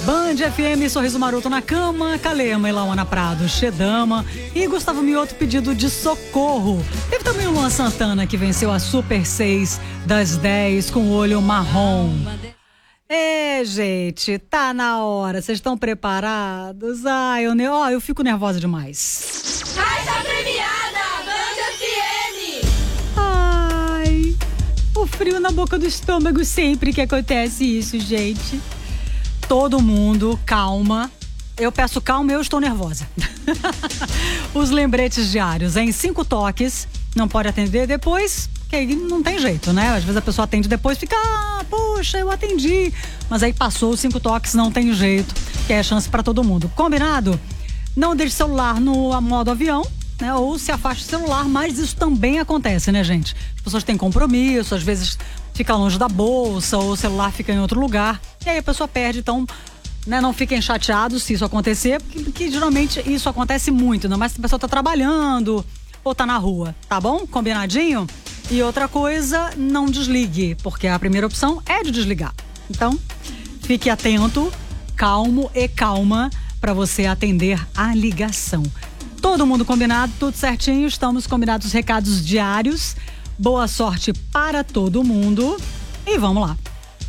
Band FM, Sorriso Maroto na cama, Calema e Lauana Prado, Xedama e Gustavo Mioto pedido de socorro. Teve também o Luan Santana que venceu a Super 6 das 10 com o olho marrom. Gente, tá na hora. Vocês estão preparados? Ai, eu fico nervosa demais. Caixa premiada, Band FM! Ai, o frio na boca do estômago sempre que acontece isso, gente. Todo mundo, calma. Eu peço calma, eu estou nervosa. Os lembretes diários em 5 toques. Não pode atender depois, que aí não tem jeito, né? Às vezes a pessoa atende depois e fica, poxa, eu atendi. Mas aí passou os 5 toques, não tem jeito, que é chance pra todo mundo. Combinado? Não deixe o celular no modo avião, né? Ou se afaste do celular, mas isso também acontece, né, gente? As pessoas têm compromisso, às vezes fica longe da bolsa, ou o celular fica em outro lugar, e aí a pessoa perde, então, né, não fiquem chateados se isso acontecer, porque geralmente isso acontece muito, ainda mais se a pessoa tá trabalhando ou tá na rua, tá bom? Combinadinho? E outra coisa, não desligue, porque a primeira opção é de desligar. Então, fique atento, calmo e calma para você atender a ligação. Todo mundo combinado, tudo certinho, estamos combinados os recados diários. Boa sorte para todo mundo e vamos lá.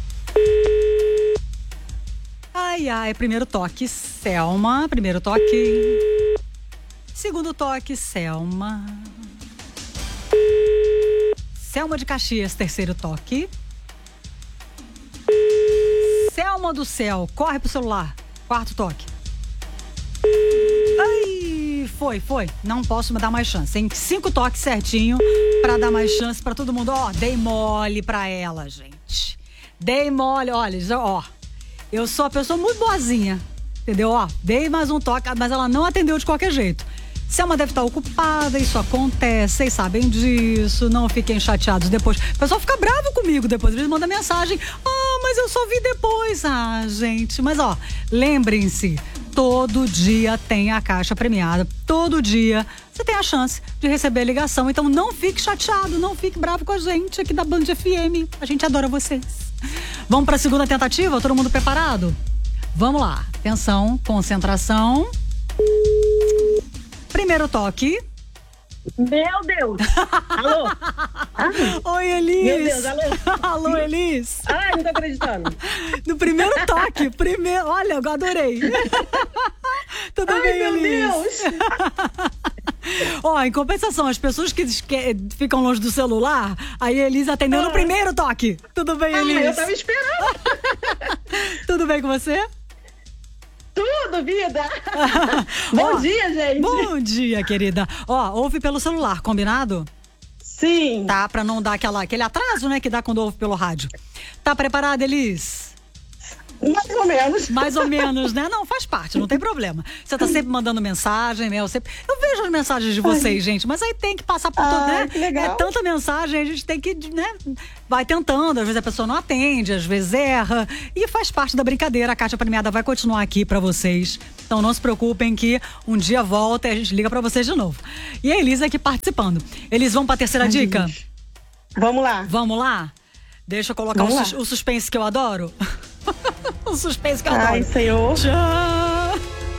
Ai, primeiro toque, Selma. Primeiro toque. Segundo toque, Selma. Selma de Caxias, terceiro toque. Selma do céu, corre pro celular. Quarto toque. Ai, foi. Não posso dar mais chance, hein? 5 toques certinho pra dar mais chance pra todo mundo. Dei mole pra ela, gente. Dei mole, olha, eu sou uma pessoa muito boazinha, entendeu? Dei mais um toque, mas ela não atendeu de qualquer jeito. Selma deve estar ocupada, isso acontece, vocês sabem disso, não fiquem chateados depois. O pessoal fica bravo comigo depois, eles mandam mensagem, mas eu só vi depois. Gente, mas lembrem-se, todo dia tem a caixa premiada, todo dia você tem a chance de receber a ligação, então não fique chateado, não fique bravo com a gente aqui da Band FM, a gente adora vocês. Vamos para a segunda tentativa, todo mundo preparado? Vamos lá, atenção, concentração. Primeiro toque. Meu Deus! Alô? Oi, Elis! Meu Deus, alô? Alô, Elis! Ai, não tô acreditando. No primeiro toque, olha, eu adorei. Tudo bem, meu Elis? Deus! Em compensação, as pessoas que ficam longe do celular, aí a Elis atendeu no primeiro toque. Tudo bem, Elis? Eu tava esperando. Tudo bem com você? Tudo, vida! Bom dia, gente! Bom dia, querida. Ouve pelo celular, combinado? Sim. Tá, pra não dar aquele atraso, né, que dá quando ouve pelo rádio. Tá preparada, Elis? Mais ou menos. Mais ou menos, né? Não, faz parte, não tem problema. Você tá sempre mandando mensagem, né? Eu vejo as mensagens de vocês, gente, mas aí tem que passar por tudo, né? Que legal. É tanta mensagem, a gente tem que, né? Vai tentando, às vezes a pessoa não atende, às vezes erra. E faz parte da brincadeira, a caixa premiada vai continuar aqui pra vocês. Então não se preocupem que um dia volta e a gente liga pra vocês de novo. E a Elisa aqui participando. Eles vão pra terceira dica? Gente. Vamos lá. Vamos lá? Deixa eu colocar o suspense que eu adoro. O suspense que eu adoro. Ai, Senhor. Tchau.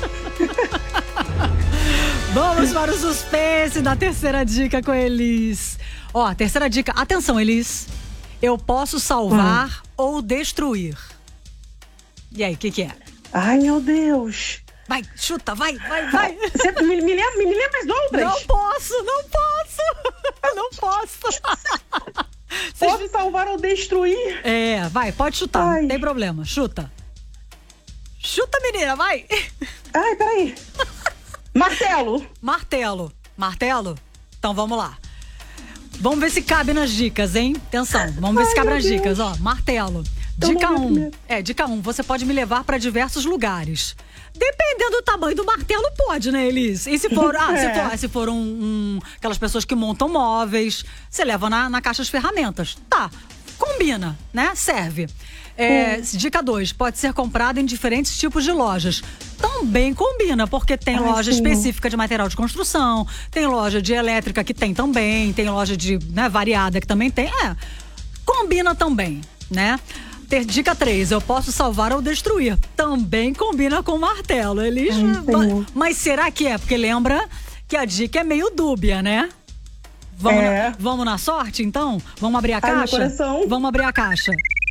Vamos para o suspense da terceira dica com a Elis. Terceira dica. Atenção, Elis. Eu posso salvar ou destruir. E aí, o que é? Ai, meu Deus. Vai, chuta, vai. Você me lembra as outras? Não posso. Não posso. Pode salvar ou destruir? Vai, pode chutar, Ai. não tem problema, chuta. Chuta, menina, vai. Ai, peraí. Martelo? Então vamos lá. Vamos ver se cabe nas dicas, hein? Atenção, vamos ver se cabe nas dicas, martelo. Dica 1. Dica 1, você pode me levar para diversos lugares. Dependendo do tamanho do martelo, pode, né, Elis? E se for, se for aquelas pessoas que montam móveis, você leva na caixa de ferramentas. Tá, combina, né? Serve. Dica 2, pode ser comprado em diferentes tipos de lojas. Também combina, porque tem loja específica de material de construção, tem loja de elétrica que tem também, tem loja de variada que também tem. Combina também, né? Dica 3, eu posso salvar ou destruir. Também combina com martelo. Eles. Mas será que é? Porque lembra que a dica é meio dúbia, né? Vamos na sorte, então? Vamos abrir a caixa? Meu coração. Vamos abrir a caixa.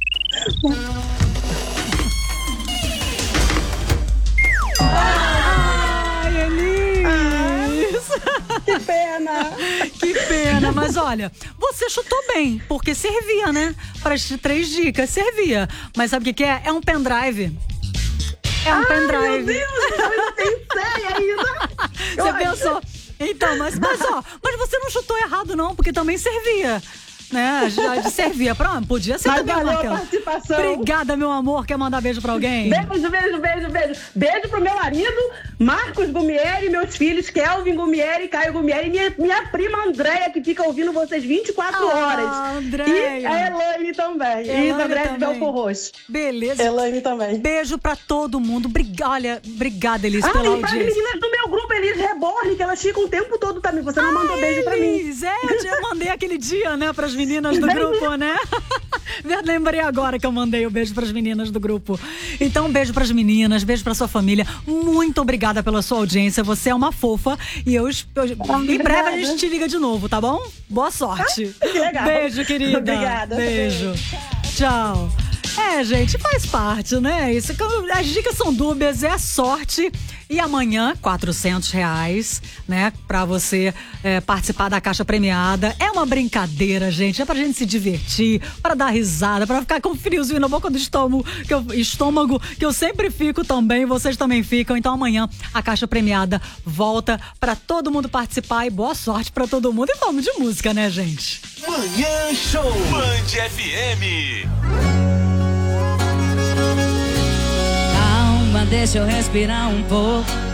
Ai, Elis! Que pena! Que pena, mas olha, você chutou bem, porque servia, né? Para as 3 dicas, servia. Mas sabe o que é? É um pendrive. É um pendrive. Meu Deus, eu ainda pensei ainda. Você pensou? Então, mas você não chutou errado, não, porque também servia. Né? Já servia pra. Podia ser também valeu martelo. a participação. Obrigada, meu amor. Quer mandar beijo pra alguém? Beijo. Beijo pro meu marido, Marcos Gumieri, meus filhos, Kelvin Gumieri, Caio Gumieri, e minha prima Andréia, que fica ouvindo vocês 24 horas. Andréia. E a Elaine também. E a Andréia de Belfor Roxo. Beleza. Elaine também. Beijo pra todo mundo. Olha, obrigada, Elis, pela E para as audiência. meninas do meu grupo, Elis Reborn, que elas ficam o tempo todo também. Você não mandou beijo pra mim. Elis, eu já mandei aquele dia, né, pras meninas do grupo, né? Lembrei agora que eu mandei o beijo pras meninas do grupo. Então, um beijo pras meninas, beijo pra sua família. Muito obrigada pela sua audiência. Você é uma fofa. E em breve a gente te liga de novo, tá bom? Boa sorte. Que legal. Beijo, querida. Obrigada. Beijo. Tchau. Gente, faz parte, né? As dicas são dúbias, é sorte. E amanhã, R$400, né? Pra você participar da caixa premiada. É uma brincadeira, gente. É pra gente se divertir, pra dar risada, pra ficar com friozinho na boca do estômago, que eu sempre fico também, vocês também ficam. Então amanhã a caixa premiada volta pra todo mundo participar. E boa sorte pra todo mundo. E vamos de música, né, gente? Manhã Show Band FM. Calma, deixa eu respirar um pouco.